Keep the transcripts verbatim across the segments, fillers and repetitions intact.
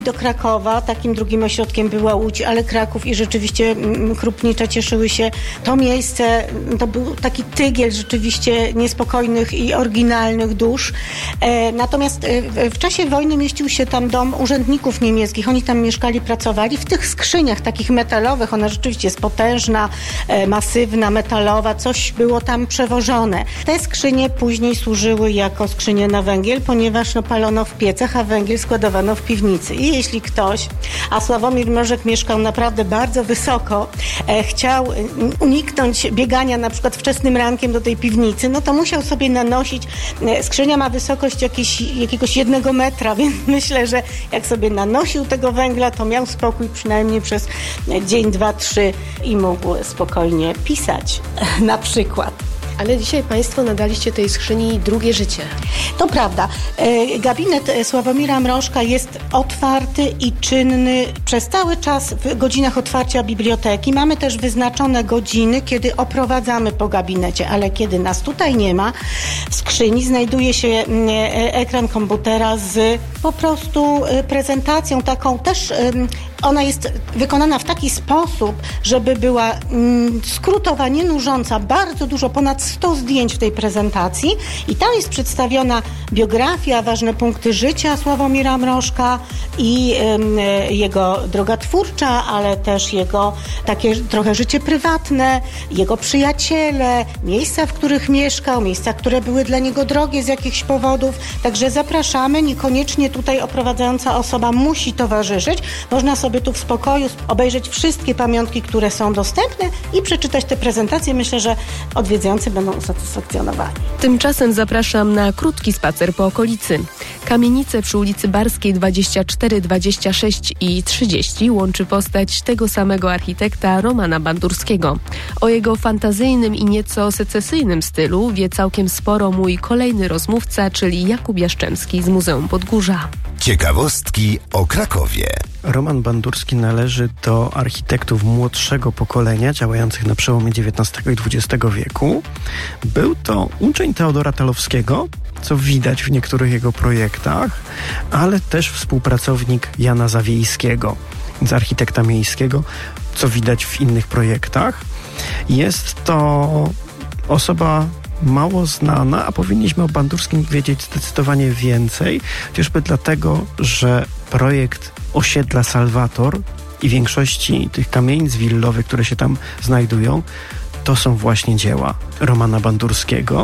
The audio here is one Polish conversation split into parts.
Do Krakowa, takim drugim ośrodkiem była Łódź, ale Kraków i rzeczywiście Krupnicza cieszyły się. To miejsce, to był taki tygiel rzeczywiście niespokojnych i oryginalnych dusz. E, natomiast e, w czasie wojny mieścił się tam dom urzędników niemieckich. Oni tam mieszkali, pracowali. W tych skrzyniach takich metalowych, ona rzeczywiście jest potężna, e, masywna, metalowa, coś było tam przewożone. Te skrzynie później służyły jako skrzynie na węgiel, ponieważ no, palono w piecach, a węgiel składowano w piwnicy. I jeśli ktoś, a Sławomir Mrożek mieszkał naprawdę bardzo wysoko, e, chciał uniknąć biegania na przykład wczesnym rankiem do tej piwnicy, no to musiał sobie nanosić. E, skrzynia ma wysokość jakieś, jakiegoś jednego metra, więc myślę, że jak sobie nanosił tego węgla, to miał spokój przynajmniej przez dzień, dwa, trzy i mógł spokojnie pisać na przykład. Ale dzisiaj Państwo nadaliście tej skrzyni drugie życie. To prawda. Gabinet Sławomira Mrożka jest otwarty i czynny przez cały czas w godzinach otwarcia biblioteki. Mamy też wyznaczone godziny, kiedy oprowadzamy po gabinecie, ale kiedy nas tutaj nie ma, w skrzyni znajduje się ekran komputera z po prostu prezentacją taką też. Ona jest wykonana w taki sposób, żeby była mm, skrótowa, nie nużąca, bardzo dużo, ponad sto zdjęć w tej prezentacji i tam jest przedstawiona biografia, ważne punkty życia Sławomira Mrożka i y, jego droga twórcza, ale też jego takie trochę życie prywatne, jego przyjaciele, miejsca, w których mieszkał, miejsca, które były dla niego drogie z jakichś powodów. Także zapraszamy, niekoniecznie tutaj oprowadzająca osoba musi towarzyszyć. Można sobie tu w spokoju obejrzeć wszystkie pamiątki, które są dostępne i przeczytać te prezentacje. Myślę, że odwiedzający będą usatysfakcjonowani. Tymczasem zapraszam na krótki spacer po okolicy. Kamienice przy ulicy Barskiej dwadzieścia cztery, dwadzieścia sześć i trzydzieści łączy postać tego samego architekta Romana Bandurskiego. O jego fantazyjnym i nieco secesyjnym stylu wie całkiem sporo mój kolejny rozmówca, czyli Jakub Jaszczemski z Muzeum Podgórza. Ciekawostki o Krakowie. Roman Bandurski należy do architektów młodszego pokolenia, działających na przełomie dziewiętnastego i dwudziestego wieku. Był to uczeń Teodora Talowskiego, co widać w niektórych jego projektach, ale też współpracownik Jana Zawiejskiego, z architekta miejskiego, co widać w innych projektach. Jest to osoba mało znana, a powinniśmy o Bandurskim wiedzieć zdecydowanie więcej, chociażby dlatego, że projekt osiedla Salwator i większości tych kamienic willowych, które się tam znajdują, to są właśnie dzieła Romana Bandurskiego.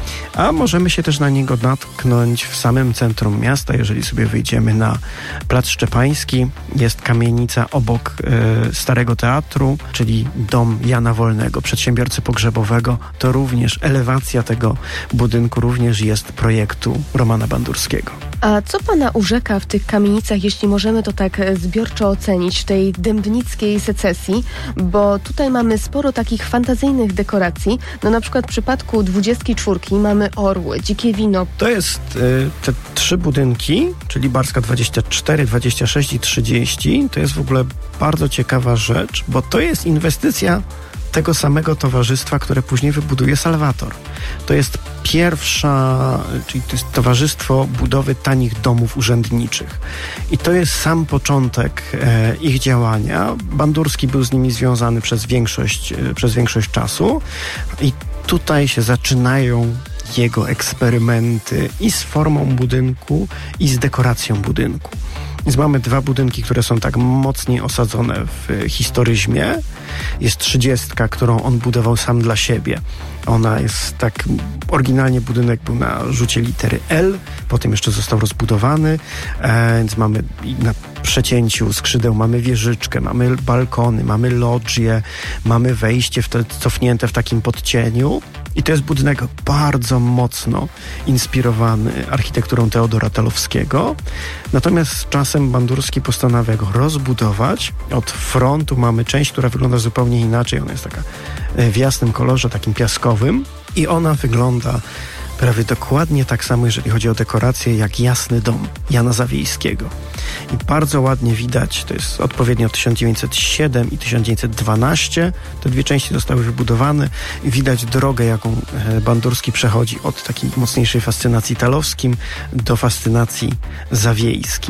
A możemy się też na niego natknąć w samym centrum miasta, jeżeli sobie wyjdziemy na Plac Szczepański. Jest kamienica obok e, Starego Teatru, czyli dom Jana Wolnego, przedsiębiorcy pogrzebowego. To również elewacja tego budynku również jest projektu Romana Bandurskiego. A co pana urzeka w tych kamienicach, jeśli możemy to tak zbiorczo ocenić, w tej dębnickiej secesji? Bo tutaj mamy sporo takich fantazyjnych dekoracji. No na przykład w przypadku dwudziestki czwórki mamy orły, dzikie wino. To jest y, te trzy budynki, czyli Barska dwadzieścia cztery, dwadzieścia sześć i trzydzieści. To jest w ogóle bardzo ciekawa rzecz, bo to jest inwestycja tego samego towarzystwa, które później wybuduje Salwator. To jest pierwsza, czyli to jest towarzystwo budowy tanich domów urzędniczych. I to jest sam początek e, ich działania. Bandurski był z nimi związany przez większość, e, przez większość czasu i tutaj się zaczynają jego eksperymenty i z formą budynku, i z dekoracją budynku. Więc mamy dwa budynki, które są tak mocniej osadzone w historyzmie. Jest trzydziestka, którą on budował sam dla siebie. Ona jest tak, oryginalnie budynek był na rzucie litery L, potem jeszcze został rozbudowany, e, więc mamy na przecięciu skrzydeł mamy wieżyczkę, mamy balkony, mamy lodżie, mamy wejście w te, cofnięte w takim podcieniu. I to jest budynek bardzo mocno inspirowany architekturą Teodora Talowskiego. Natomiast z czasem Bandurski postanawia go rozbudować. Od frontu mamy część, która wygląda zupełnie inaczej. Ona jest taka w jasnym kolorze, takim piaskowym. I ona wygląda prawie dokładnie tak samo, jeżeli chodzi o dekorację, jak Jasny Dom Jana Zawiejskiego. I bardzo ładnie widać, to jest odpowiednio tysiąc dziewięćset siedem i tysiąc dziewięćset dwanaście, te dwie części zostały wybudowane i widać drogę, jaką Bandurski przechodzi od takiej mocniejszej fascynacji talowskim do fascynacji zawiejskim.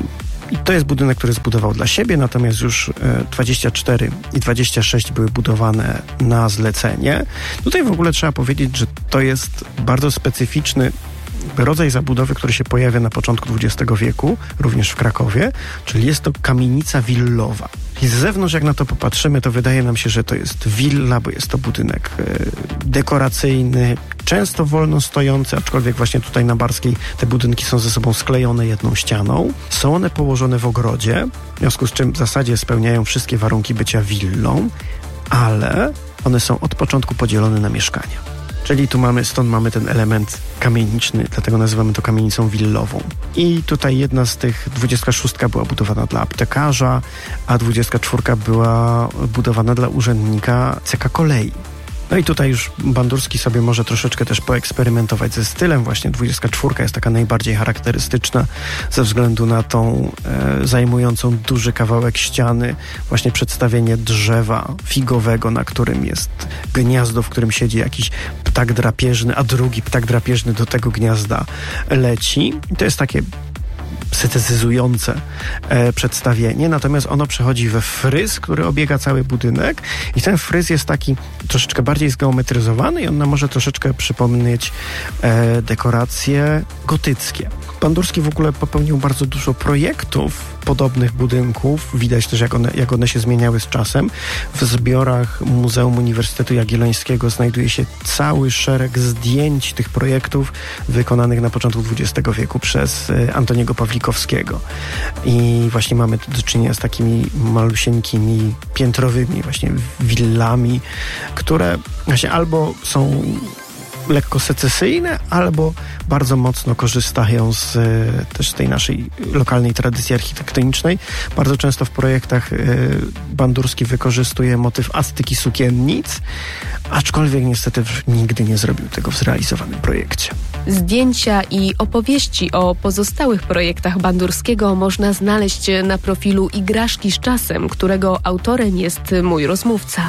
I to jest budynek, który zbudował dla siebie, natomiast już dwadzieścia cztery i dwadzieścia sześć były budowane na zlecenie. Tutaj w ogóle trzeba powiedzieć, że to jest bardzo specyficzny rodzaj zabudowy, który się pojawia na początku dwudziestego wieku, również w Krakowie, czyli jest to kamienica willowa. I z zewnątrz, jak na to popatrzymy, to wydaje nam się, że to jest willa, bo jest to budynek e, dekoracyjny, często wolno stojący, aczkolwiek właśnie tutaj na Barskiej te budynki są ze sobą sklejone jedną ścianą. Są one położone w ogrodzie, w związku z czym w zasadzie spełniają wszystkie warunki bycia willą, ale one są od początku podzielone na mieszkania. Czyli tu mamy, stąd mamy ten element kamieniczny, dlatego nazywamy to kamienicą willową. I tutaj jedna z tych, dwudziestka szóstka była budowana dla aptekarza, a dwudziestka czwórka była budowana dla urzędnika C K Kolei. No i tutaj już Bandurski sobie może troszeczkę też poeksperymentować ze stylem. Właśnie dwudziestka czwórka jest taka najbardziej charakterystyczna ze względu na tą e, zajmującą duży kawałek ściany, właśnie przedstawienie drzewa figowego, na którym jest gniazdo, w którym siedzi jakiś ptak drapieżny, a drugi ptak drapieżny do tego gniazda leci. I to jest takie syntezyzujące e, przedstawienie, natomiast ono przechodzi we fryz, który obiega cały budynek i ten fryz jest taki troszeczkę bardziej zgeometryzowany i on nam może troszeczkę przypomnieć e, dekoracje gotyckie. Bandurski w ogóle popełnił bardzo dużo projektów podobnych budynków. Widać też, jak one, jak one się zmieniały z czasem. W zbiorach Muzeum Uniwersytetu Jagiellońskiego znajduje się cały szereg zdjęć tych projektów wykonanych na początku dwudziestego wieku przez Antoniego Pawlikowskiego. I właśnie mamy do czynienia z takimi malusieńkimi, piętrowymi właśnie willami, które właśnie albo są lekko secesyjne, albo bardzo mocno korzystają z też tej naszej lokalnej tradycji architektonicznej. Bardzo często w projektach Bandurski wykorzystuje motyw astyki sukiennic, aczkolwiek niestety nigdy nie zrobił tego w zrealizowanym projekcie. Zdjęcia i opowieści o pozostałych projektach Bandurskiego można znaleźć na profilu Igraszki z czasem, którego autorem jest mój rozmówca.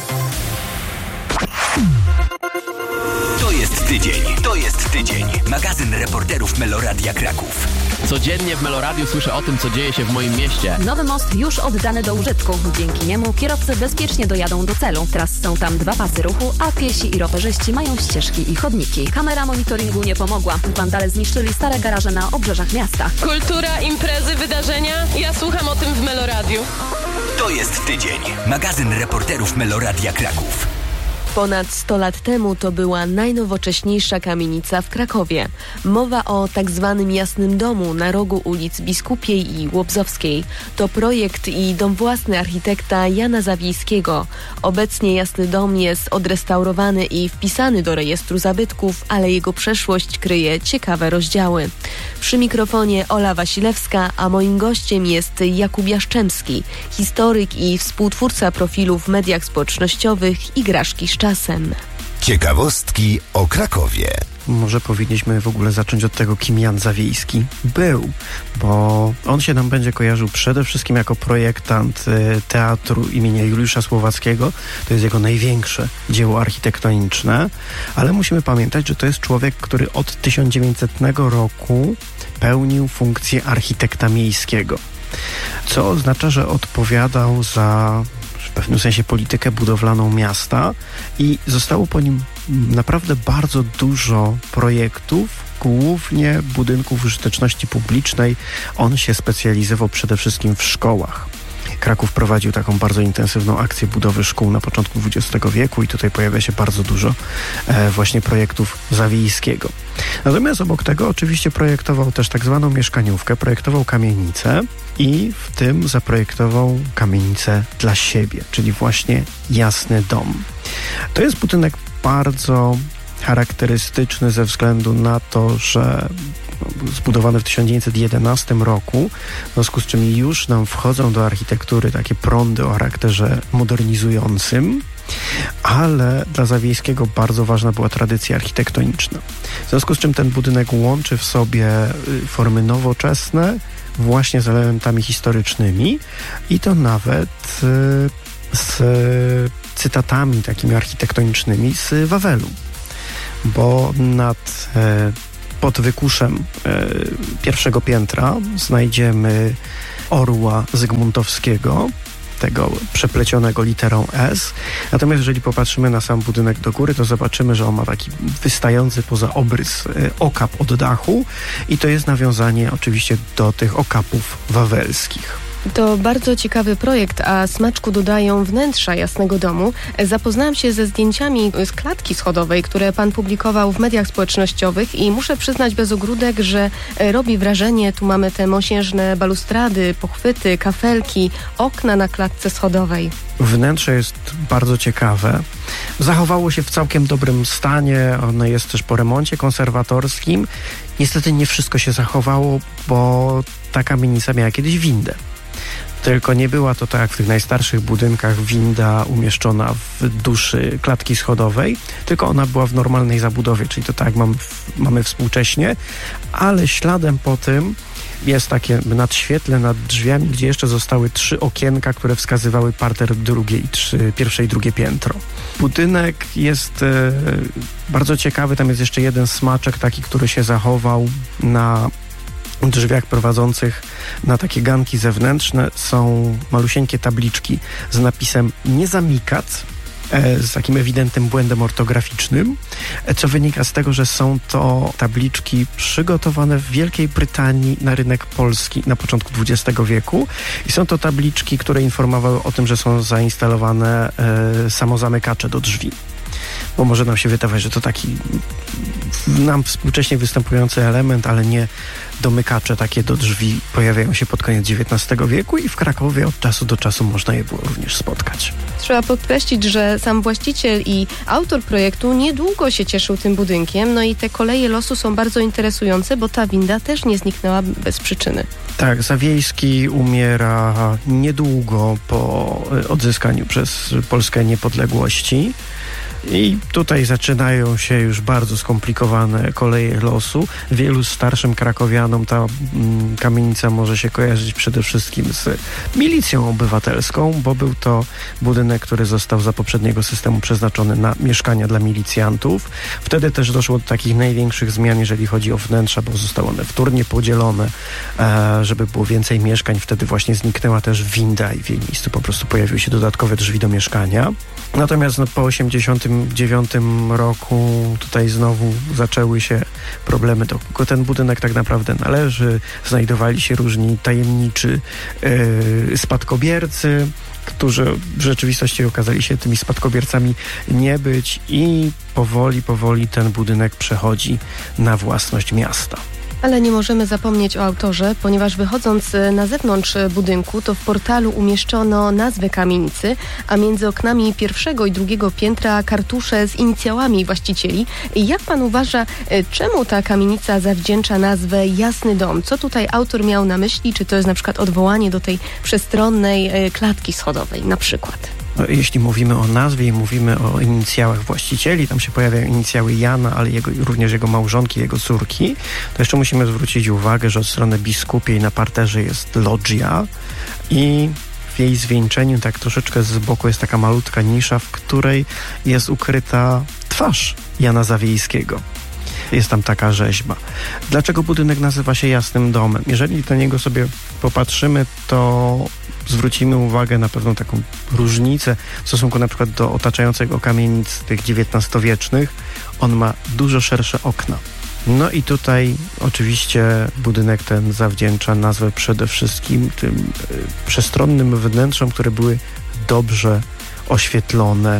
Tydzień. To jest Tydzień. Magazyn reporterów Meloradia Kraków. Codziennie w Meloradiu słyszę o tym, co dzieje się w moim mieście. Nowy most już oddany do użytku. Dzięki niemu kierowcy bezpiecznie dojadą do celu. Teraz są tam dwa pasy ruchu, a piesi i rowerzyści mają ścieżki i chodniki. Kamera monitoringu nie pomogła. Wandale zniszczyli stare garaże na obrzeżach miasta. Kultura, imprezy, wydarzenia. Ja słucham o tym w Meloradiu. To jest Tydzień. Magazyn reporterów Meloradia Kraków. Ponad sto lat temu to była najnowocześniejsza kamienica w Krakowie. Mowa o tak zwanym Jasnym Domu na rogu ulic Biskupiej i Łobzowskiej. To projekt i dom własny architekta Jana Zawiejskiego. Obecnie Jasny Dom jest odrestaurowany i wpisany do rejestru zabytków, ale jego przeszłość kryje ciekawe rozdziały. Przy mikrofonie Ola Wasilewska, a moim gościem jest Jakub Jaszczemski, historyk i współtwórca profilu w mediach społecznościowych Igraszki z czasem. Ciekawostki o Krakowie. Może powinniśmy w ogóle zacząć od tego, kim Jan Zawiejski był, bo on się nam będzie kojarzył przede wszystkim jako projektant teatru imienia Juliusza Słowackiego. To jest jego największe dzieło architektoniczne, ale musimy pamiętać, że to jest człowiek, który od tysiąc dziewięćsetnego roku pełnił funkcję architekta miejskiego, co oznacza, że odpowiadał za w pewnym sensie politykę budowlaną miasta i zostało po nim naprawdę bardzo dużo projektów, głównie budynków użyteczności publicznej. On się specjalizował przede wszystkim w szkołach. Kraków prowadził taką bardzo intensywną akcję budowy szkół na początku dwudziestego wieku i tutaj pojawia się bardzo dużo e, właśnie projektów Zawiejskiego. Natomiast obok tego oczywiście projektował też tak zwaną mieszkaniówkę, projektował kamienicę i w tym zaprojektował kamienicę dla siebie, czyli właśnie Jasny Dom. To jest budynek bardzo charakterystyczny ze względu na to, że zbudowany w tysiąc dziewięćset jedenastym roku, w związku z czym już nam wchodzą do architektury takie prądy o charakterze modernizującym, ale dla Zawiejskiego bardzo ważna była tradycja architektoniczna. W związku z czym ten budynek łączy w sobie formy nowoczesne właśnie z elementami historycznymi i to nawet z cytatami takimi architektonicznymi z Wawelu, bo nad pod wykuszem e, pierwszego piętra znajdziemy orła zygmuntowskiego, tego przeplecionego literą S. Natomiast jeżeli popatrzymy na sam budynek do góry, to zobaczymy, że on ma taki wystający poza obrys okap od dachu i to jest nawiązanie oczywiście do tych okapów wawelskich. To bardzo ciekawy projekt, a smaczku dodają wnętrza Jasnego Domu. Zapoznałam się ze zdjęciami z klatki schodowej, które pan publikował w mediach społecznościowych i muszę przyznać bez ogródek, że robi wrażenie. Tu mamy te mosiężne balustrady, pochwyty, kafelki, okna na klatce schodowej. Wnętrze jest bardzo ciekawe. Zachowało się w całkiem dobrym stanie. Ono jest też po remoncie konserwatorskim. Niestety nie wszystko się zachowało, bo ta kamienica miała kiedyś windę. Tylko nie była to tak jak w tych najstarszych budynkach winda umieszczona w duszy klatki schodowej, tylko ona była w normalnej zabudowie, czyli to tak jak mamy, mamy współcześnie, ale śladem po tym jest takie nadświetle nad drzwiami, gdzie jeszcze zostały trzy okienka, które wskazywały parter drugie i trzy, pierwsze i drugie piętro. Budynek jest e, bardzo ciekawy, tam jest jeszcze jeden smaczek taki, który się zachował na drzwiach prowadzących na takie ganki zewnętrzne. Są malusieńkie tabliczki z napisem nie zamykać, e, z takim ewidentnym błędem ortograficznym, e, co wynika z tego, że są to tabliczki przygotowane w Wielkiej Brytanii na rynek polski na początku dwudziestego wieku i są to tabliczki, które informowały o tym, że są zainstalowane e, samozamykacze do drzwi. Bo może nam się wydawać, że to taki nam współcześnie występujący element, ale nie domykacze takie do drzwi pojawiają się pod koniec dziewiętnastego wieku i w Krakowie od czasu do czasu można je było również spotkać. Trzeba podkreślić, że sam właściciel i autor projektu niedługo się cieszył tym budynkiem, no i te koleje losu są bardzo interesujące, bo ta winda też nie zniknęła bez przyczyny. Tak, Zawiejski umiera niedługo po odzyskaniu przez Polskę niepodległości. I tutaj zaczynają się już bardzo skomplikowane koleje losu. Wielu starszym krakowianom ta mm, kamienica może się kojarzyć przede wszystkim z milicją obywatelską, bo był to budynek, który został za poprzedniego systemu przeznaczony na mieszkania dla milicjantów. Wtedy też doszło do takich największych zmian, jeżeli chodzi o wnętrza, bo zostały one wtórnie podzielone, e, żeby było więcej mieszkań. Wtedy właśnie zniknęła też winda i w jej miejscu po prostu pojawiły się dodatkowe drzwi do mieszkania. Natomiast no, po osiemdziesiątym dziewiątym roku tutaj znowu zaczęły się problemy, do kogo ten budynek tak naprawdę należy. Znajdowali się różni tajemniczy yy, spadkobiercy, którzy w rzeczywistości okazali się tymi spadkobiercami nie być i powoli, powoli ten budynek przechodzi na własność miasta. Ale nie możemy zapomnieć o autorze, ponieważ wychodząc na zewnątrz budynku, to w portalu umieszczono nazwę kamienicy, a między oknami pierwszego i drugiego piętra kartusze z inicjałami właścicieli. Jak pan uważa, czemu ta kamienica zawdzięcza nazwę Jasny Dom? Co tutaj autor miał na myśli? Czy to jest na przykład odwołanie do tej przestronnej klatki schodowej na przykład? Jeśli mówimy o nazwie i mówimy o inicjałach właścicieli, tam się pojawiają inicjały Jana, ale jego, również jego małżonki, jego córki, to jeszcze musimy zwrócić uwagę, że od strony biskupiej na parterze jest loggia i w jej zwieńczeniu tak troszeczkę z boku jest taka malutka nisza, w której jest ukryta twarz Jana Zawiejskiego. Jest tam taka rzeźba. Dlaczego budynek nazywa się Jasnym Domem? Jeżeli na niego sobie popatrzymy, to zwrócimy uwagę na pewną taką różnicę w stosunku na przykład do otaczającego kamienic tych dziewiętnastowiecznych. On ma dużo szersze okna. No i tutaj oczywiście budynek ten zawdzięcza nazwę przede wszystkim tym y, przestronnym wnętrzom, które były dobrze oświetlone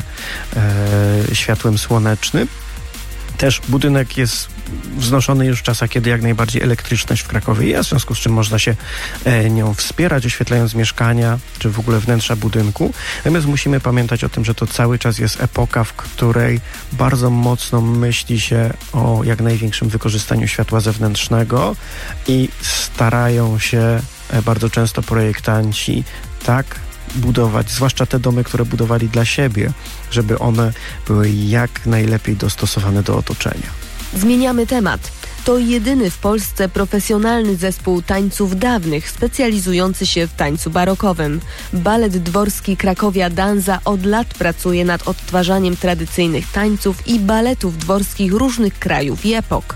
y, światłem słonecznym. Też budynek jest wznoszony już w czasach, kiedy jak najbardziej elektryczność w Krakowie jest, w związku z czym można się e, nią wspierać, oświetlając mieszkania, czy w ogóle wnętrza budynku. Natomiast musimy pamiętać o tym, że to cały czas jest epoka, w której bardzo mocno myśli się o jak największym wykorzystaniu światła zewnętrznego i starają się e, bardzo często projektanci tak budować, zwłaszcza te domy, które budowali dla siebie, żeby one były jak najlepiej dostosowane do otoczenia. Zmieniamy temat. To jedyny w Polsce profesjonalny zespół tańców dawnych specjalizujący się w tańcu barokowym. Balet dworski Krakowia Danza od lat pracuje nad odtwarzaniem tradycyjnych tańców i baletów dworskich różnych krajów i epok.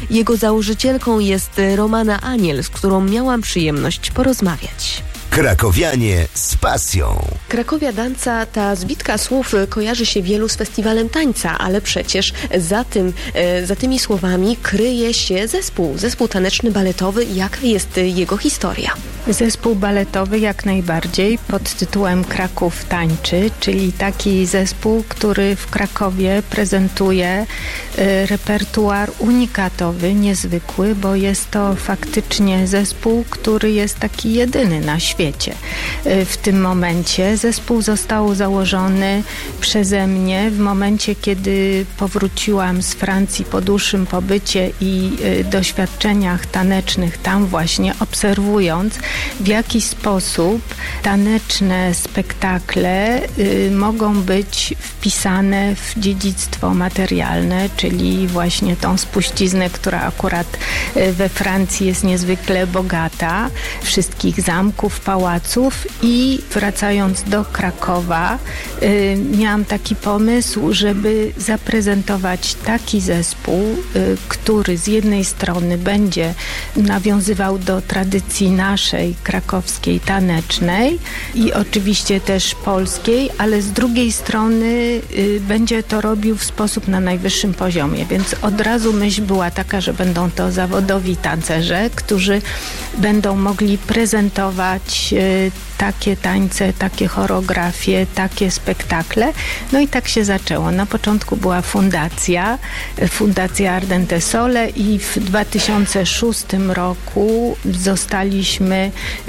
Jego założycielką jest Romana Aniel, z którą miałam przyjemność porozmawiać. Krakowianie z pasją. Krakowia Danza, ta zbitka słów kojarzy się wielu z festiwalem tańca, ale przecież za tym, za tymi słowami kryje się zespół, zespół taneczny-baletowy. Jaka jest jego historia? Zespół baletowy jak najbardziej pod tytułem Kraków Tańczy, czyli taki zespół, który w Krakowie prezentuje y, repertuar unikatowy, niezwykły, bo jest to faktycznie zespół, który jest taki jedyny na świecie. Y, w tym momencie zespół został założony przeze mnie w momencie, kiedy powróciłam z Francji po dłuższym pobycie i y, doświadczeniach tanecznych tam właśnie, obserwując, w jaki sposób taneczne spektakle y, mogą być wpisane w dziedzictwo materialne, czyli właśnie tą spuściznę, która akurat y, we Francji jest niezwykle bogata, wszystkich zamków, pałaców. I wracając do Krakowa, y, miałam taki pomysł, żeby zaprezentować taki zespół, y, który z jednej strony będzie nawiązywał do tradycji naszej krakowskiej tanecznej i oczywiście też polskiej, ale z drugiej strony y, będzie to robił w sposób na najwyższym poziomie, więc od razu myśl była taka, że będą to zawodowi tancerze, którzy będą mogli prezentować y, takie tańce, takie choreografie, takie spektakle. No i tak się zaczęło. Na początku była fundacja, Fundacja Ardente Sole i w dwa tysiące szóstym roku zostaliśmy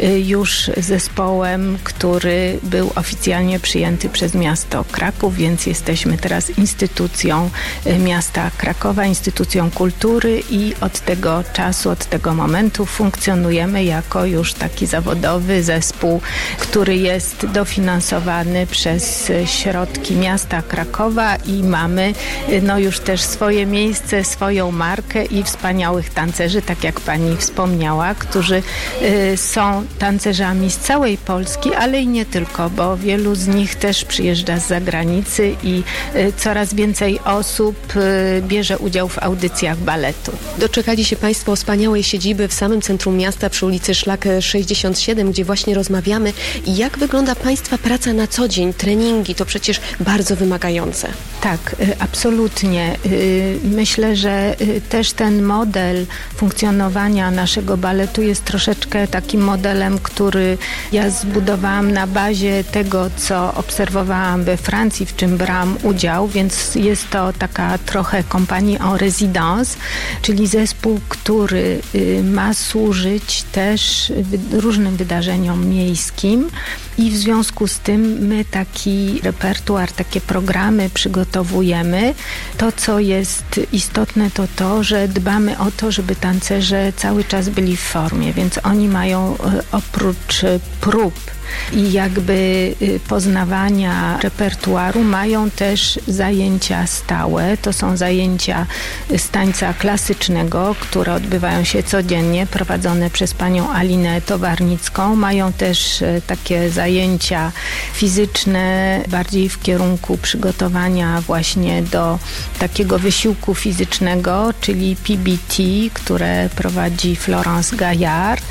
już zespołem, który był oficjalnie przyjęty przez miasto Kraków, więc jesteśmy teraz instytucją miasta Krakowa, instytucją kultury i od tego czasu, od tego momentu funkcjonujemy jako już taki zawodowy zespół, który jest dofinansowany przez środki miasta Krakowa i mamy no już też swoje miejsce, swoją markę i wspaniałych tancerzy, tak jak pani wspomniała, którzy y, są tancerzami z całej Polski, ale i nie tylko, bo wielu z nich też przyjeżdża z zagranicy i y, coraz więcej osób y, bierze udział w audycjach baletu. Doczekali się państwo wspaniałej siedziby w samym centrum miasta przy ulicy Szlak sześćdziesiąt siedem, gdzie właśnie rozmawiamy. I jak wygląda państwa praca na co dzień? Treningi to przecież bardzo wymagające. Tak, absolutnie. Myślę, że też ten model funkcjonowania naszego baletu jest troszeczkę takim modelem, który ja zbudowałam na bazie tego, co obserwowałam we Francji, w czym brałam udział, więc jest to taka trochę compagnie en résidence, czyli zespół, który ma służyć też różnym wydarzeniom miejskim. I w związku z tym my taki repertuar, takie programy przygotowujemy. To, co jest istotne, to to, że dbamy o to, żeby tancerze cały czas byli w formie, więc oni mają oprócz prób i jakby poznawania repertuaru mają też zajęcia stałe. To są zajęcia z tańca klasycznego, które odbywają się codziennie, prowadzone przez panią Alinę Towarnicką. Mają też takie zajęcia fizyczne, bardziej w kierunku przygotowania właśnie do takiego wysiłku fizycznego, czyli P B T, które prowadzi Florence Gaillard.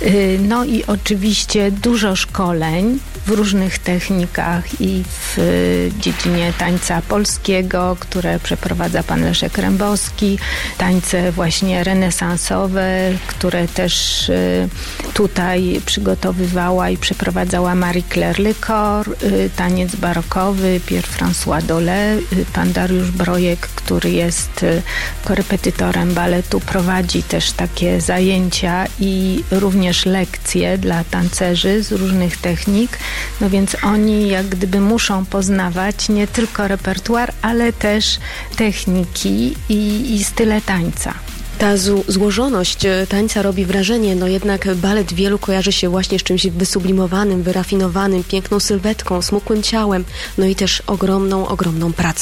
No i oczywiście dużo szkoleń w różnych technikach i w dziedzinie tańca polskiego, które przeprowadza pan Leszek Rembowski, tańce właśnie renesansowe, które też tutaj przygotowywała i przeprowadzała Marie-Claire Lecor, taniec barokowy, Pierre-François Dolé, pan Dariusz Brojek, który jest korepetytorem baletu, prowadzi też takie zajęcia i również lekcje dla tancerzy z różnych technik, no więc oni jak gdyby muszą poznawać nie tylko repertuar, ale też techniki i, i style tańca. Ta z- złożoność tańca robi wrażenie, no jednak balet wielu kojarzy się właśnie z czymś wysublimowanym, wyrafinowanym, piękną sylwetką, smukłym ciałem, no i też ogromną, ogromną pracą.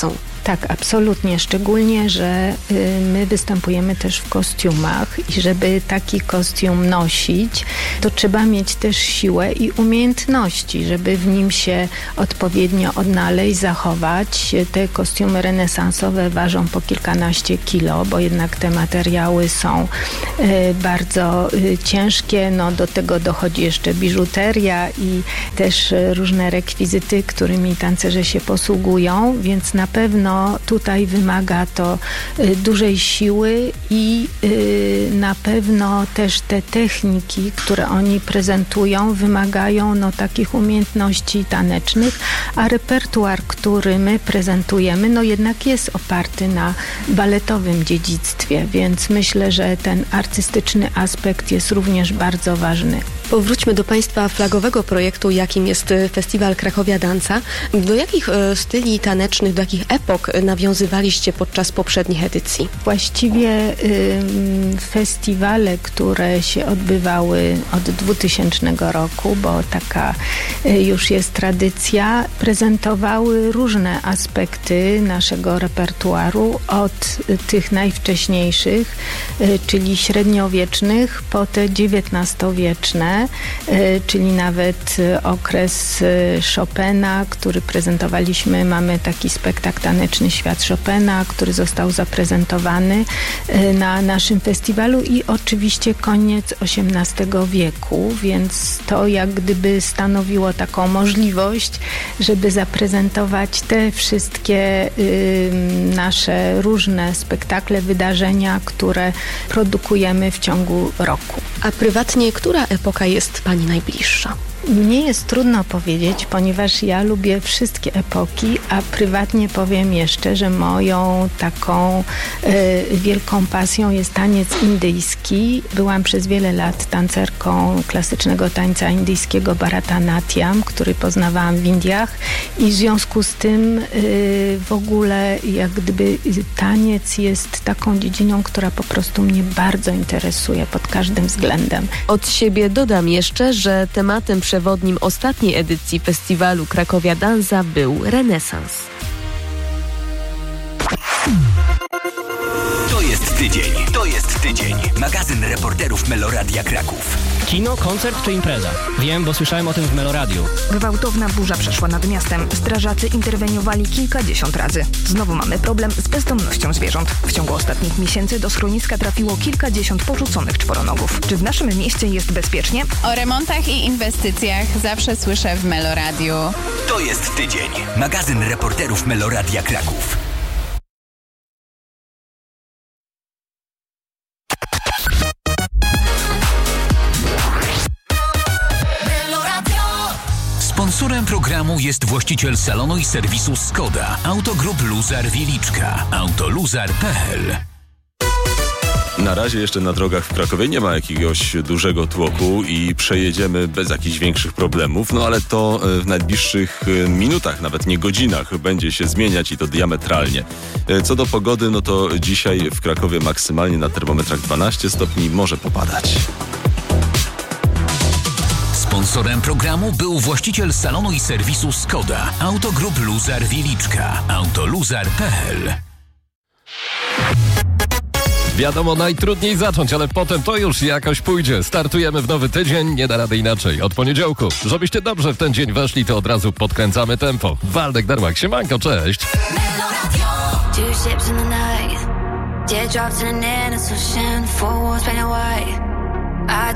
Tak, absolutnie. Szczególnie, że y, my występujemy też w kostiumach i żeby taki kostium nosić, to trzeba mieć też siłę i umiejętności, żeby w nim się odpowiednio odnaleźć, zachować. Te kostiumy renesansowe ważą po kilkanaście kilo, bo jednak te materiały są y, bardzo y, ciężkie. No, do tego dochodzi jeszcze biżuteria i też y, różne rekwizyty, którymi tancerze się posługują, więc na pewno tutaj wymaga to y, dużej siły i y, na pewno też te techniki, które oni prezentują, wymagają no, takich umiejętności tanecznych, a repertuar, który my prezentujemy, no jednak jest oparty na baletowym dziedzictwie, więc myślę, że ten artystyczny aspekt jest również bardzo ważny. Powróćmy do Państwa flagowego projektu, jakim jest Festiwal Krakowia Danza. Do jakich e, styli tanecznych, do jakich epok nawiązywaliście podczas poprzednich edycji? Właściwie y, festiwale, które się odbywały od dwutysięcznego roku, bo taka y, już jest tradycja, prezentowały różne aspekty naszego repertuaru, od y, tych najwcześniejszych, y, czyli średniowiecznych, po te dziewiętnastowieczne, y, czyli nawet y, okres y, Chopina, który prezentowaliśmy. Mamy taki spektakl taneczny Świat Chopina, który został zaprezentowany y, na naszym festiwalu i oczywiście koniec osiemnastego wieku, więc to jak gdyby stanowiło taką możliwość, żeby zaprezentować te wszystkie y, nasze różne spektakle, wydarzenia, które produkujemy w ciągu roku. A prywatnie, która epoka jest Pani najbliższa? Mnie jest trudno powiedzieć, ponieważ ja lubię wszystkie epoki, a prywatnie powiem jeszcze, że moją taką y, wielką pasją jest taniec indyjski. Byłam przez wiele lat tancerką klasycznego tańca indyjskiego Bharatanatyam, który poznawałam w Indiach i w związku z tym y, w ogóle jak gdyby taniec jest taką dziedziną, która po prostu mnie bardzo interesuje pod każdym względem. Od siebie dodam jeszcze, że tematem przewodnim ostatniej edycji festiwalu Krakowia Danza był renesans. To jest tydzień. To jest tydzień. Magazyn reporterów Meloradia Kraków. Kino, koncert czy impreza? Wiem, bo słyszałem o tym w Meloradiu. Gwałtowna burza przeszła nad miastem. Strażacy interweniowali kilkadziesiąt razy. Znowu mamy problem z bezdomnością zwierząt. W ciągu ostatnich miesięcy do schroniska trafiło kilkadziesiąt porzuconych czworonogów. Czy w naszym mieście jest bezpiecznie? O remontach i inwestycjach zawsze słyszę w Meloradiu. To jest tydzień. Magazyn reporterów Meloradia Kraków. Sponsorem programu jest właściciel salonu i serwisu Skoda, Autogroup Luzar Wieliczka, autoluzar kropka p l. Na razie jeszcze na drogach w Krakowie nie ma jakiegoś dużego tłoku i przejedziemy bez jakichś większych problemów, no ale to w najbliższych minutach, nawet nie godzinach, będzie się zmieniać i to diametralnie. Co do pogody, no to dzisiaj w Krakowie maksymalnie na termometrach dwanaście stopni, może popadać. Sponsorem programu był właściciel salonu i serwisu Skoda, Autogroup Luzar Wieliczka, autoluzar kropka p l. Wiadomo, najtrudniej zacząć, ale potem to już jakoś pójdzie. Startujemy w nowy tydzień, nie da rady inaczej. Od poniedziałku. Żebyście dobrze w ten dzień weszli, to od razu podkręcamy tempo. Waldek Darłak, siemanko, cześć. I